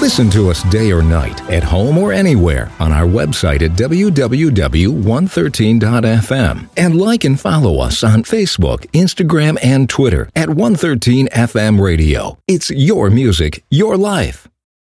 Listen to us day or night, at home or anywhere, on our website at www.113.fm. And like and follow us on Facebook, Instagram, and Twitter at 113 FM Radio. It's your music, your life.